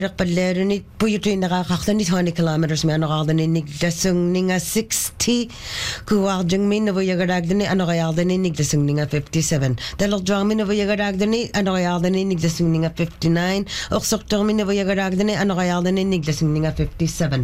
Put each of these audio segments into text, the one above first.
Pallerunit puyutri nakakaktanit 20 kilometers may anokaldani nigdasung ninga 60 kuwardjung min navuyagardagdani anokayaldani nigdasung ninga 57 dalaldjung min navuyagardagdani anokayaldani nigdasung ninga 59 oksoktor min navuyagardagdani anokayaldani nigdasung ninga 57.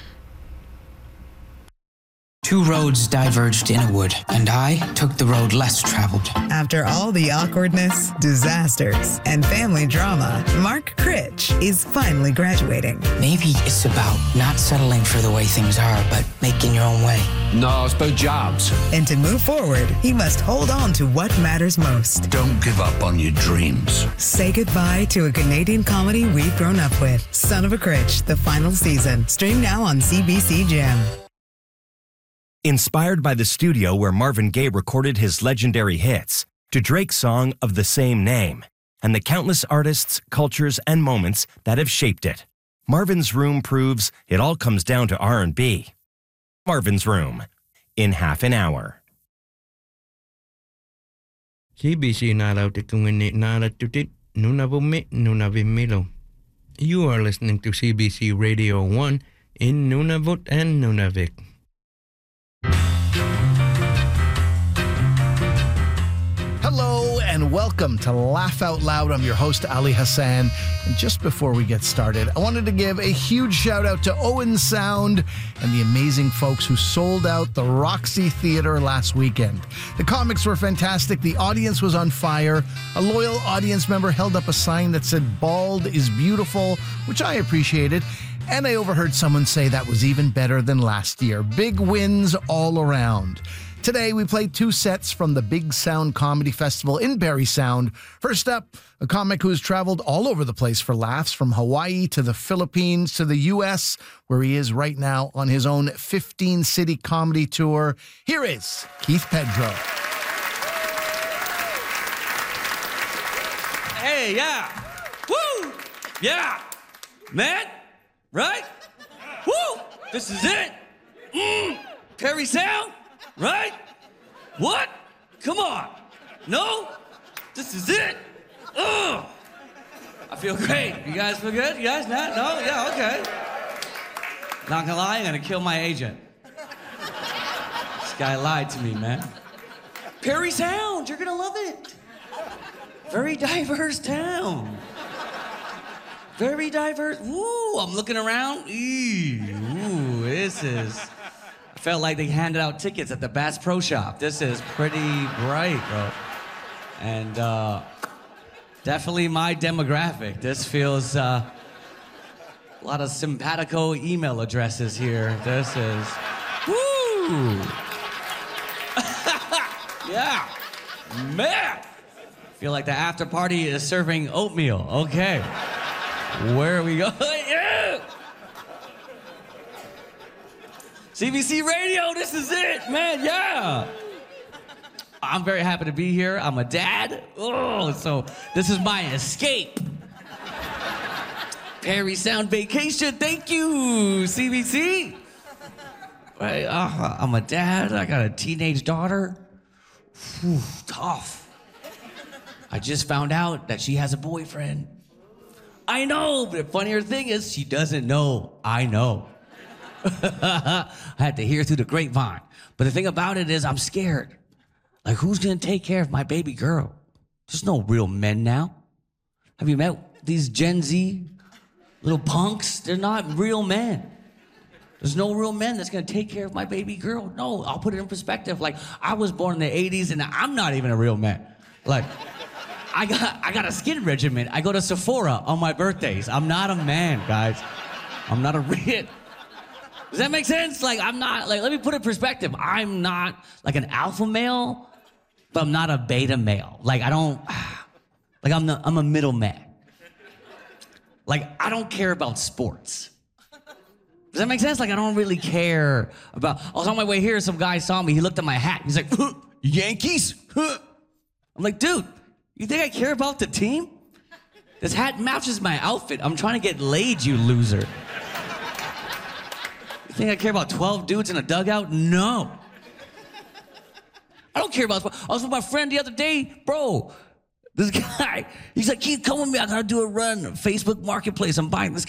Two roads diverged in a wood, and I took the road less traveled. After all the awkwardness, disasters, and family drama, Mark Critch is finally graduating. Maybe it's about not settling for the way things are, but making your own way. No, it's about jobs. And to move forward, he must hold on to what matters most. Don't give up on your dreams. Say goodbye to a Canadian comedy we've grown up with. Son of a Critch, the final season. Stream now on CBC Gem. Inspired by the studio where Marvin Gaye recorded his legendary hits, to Drake's song of the same name, and the countless artists, cultures, and moments that have shaped it, Marvin's Room proves it all comes down to R&B. Marvin's Room, in half an hour. CBC You are listening to CBC Radio 1 in Nunavut and Nunavik. Hello and welcome to Laugh Out Loud. I'm your host, Ali Hassan. And just before we get started, I wanted to give a huge shout out to Owen Sound and the amazing folks who sold out the Roxy Theater last weekend. The comics were fantastic. The audience was on fire. A loyal audience member held up a sign that said, "Bald is beautiful," which I appreciated. And I overheard someone say that was even better than last year. Big wins all around. Today, we played two sets from the Big Sound Comedy Festival in Barrie Sound. First up, a comic who's traveled all over the place for laughs, from Hawaii to the Philippines to the U.S., where he is right now on his own 15-city comedy tour. Here is Keith Pedro. Hey, yeah. Woo! Yeah. Man, right? Woo! This is it. Barrie Sound? Right? What? Come on. No? This is it? Ugh. I feel great. You guys feel good? You guys not? No? Yeah, okay. Not gonna lie, I'm gonna kill my agent. This guy lied to me, man. Barrie Sound, you're gonna love it. Very diverse town. Very diverse. Ooh, I'm looking around. Ooh, this is... I felt like they handed out tickets at the Bass Pro Shop. This is pretty bright, bro. And definitely my demographic. This feels a lot of simpatico email addresses here. This is, woo! Yeah, man. Feel like the after party is serving oatmeal. Okay, where are we going? Yeah. CBC Radio, this is it, man, yeah. I'm very happy to be here. I'm a dad. Oh, so this is my escape. Barrie Sound vacation, thank you, CBC. Right, I'm a dad, I got a teenage daughter. Whew, tough. I just found out that she has a boyfriend. I know, but the funnier thing is she doesn't know I know. I had to hear through the grapevine. But the thing about it is I'm scared. Like, who's gonna take care of my baby girl? There's no real men now. Have you met these Gen Z little punks? They're not real men. There's no real men that's gonna take care of my baby girl. No, I'll put it in perspective. Like, I was born in the 80s and I'm not even a real man. Like, I got a skin regimen. I go to Sephora on my birthdays. I'm not a man, guys. I'm not a real... Does that make sense? Like, I'm not, like, let me put it in perspective. I'm not like an alpha male, but I'm not a beta male. Like, I don't, like, I'm a middle man. Like, I don't care about sports. Does that make sense? Like, I don't really care about, I was on my way here, some guy saw me, he looked at my hat, he's like, huh, Yankees? Huh. I'm like, dude, you think I care about the team? This hat matches my outfit. I'm trying to get laid, you loser. You think I care about 12 dudes in a dugout? No. I don't care about... I was with my friend the other day, bro. This guy, he's like, "Can you come with me? I gotta do a run. Facebook Marketplace. I'm buying this."